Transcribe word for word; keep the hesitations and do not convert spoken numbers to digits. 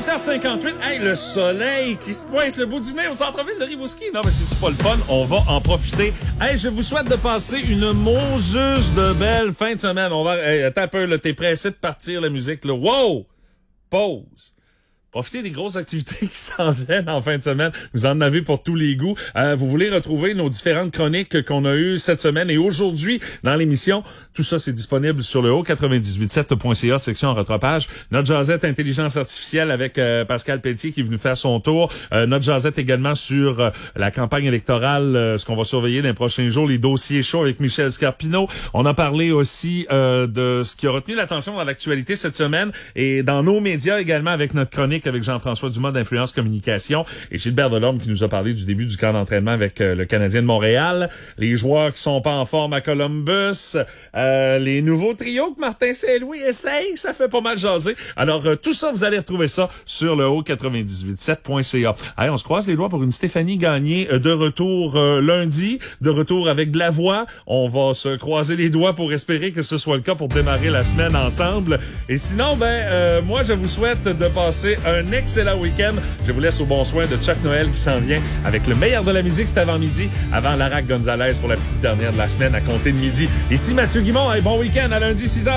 heures cinquante-huit, hey, le soleil qui se pointe le bout du nez au centre-ville de Rimouski. Non, mais c'est pas le fun, on va en profiter. Hey, je vous souhaite de passer une moseuse de belle fin de semaine. On va, hey, attends un peu, là, t'es pressé de partir, la musique, là. Wow! Pause. Profitez des grosses activités qui s'en viennent en fin de semaine. Vous en avez pour tous les goûts. Euh, vous voulez retrouver nos différentes chroniques qu'on a eues cette semaine et aujourd'hui dans l'émission. Tout ça, c'est disponible sur le haut quatre-vingt-dix-huit sept point c a, section rattrapage. Notre jasette intelligence artificielle avec euh, Pascal Pelletier qui est venu faire son tour. Euh, notre jasette également sur euh, la campagne électorale, euh, ce qu'on va surveiller dans les prochains jours, les dossiers chauds avec Michel Scarpino. On a parlé aussi euh, de ce qui a retenu l'attention dans l'actualité cette semaine et dans nos médias également avec notre chronique avec Jean-François Dumas d'Influence Communication et Gilbert Delorme qui nous a parlé du début du camp d'entraînement avec euh, le Canadien de Montréal, les joueurs qui sont pas en forme à Columbus, euh, les nouveaux trios que Martin Saint-Louis essaye, ça fait pas mal jaser. Alors euh, tout ça, vous allez retrouver ça sur le haut quatre-vingt-dix-huit sept point c a. Allez, on se croise les doigts pour une Stéphanie Gagné euh, de retour euh, lundi, de retour avec de la voix. On va se croiser les doigts pour espérer que ce soit le cas pour démarrer la semaine ensemble. Et sinon, ben euh, moi, je vous souhaite de passer un excellent week-end. Je vous laisse au bon soin de Chuck Noël qui s'en vient avec le meilleur de la musique, c'est avant midi, avant Larac Gonzalez pour la petite dernière de la semaine à compter de midi. Ici Mathieu Guimond, hey, bon week-end à lundi six heures.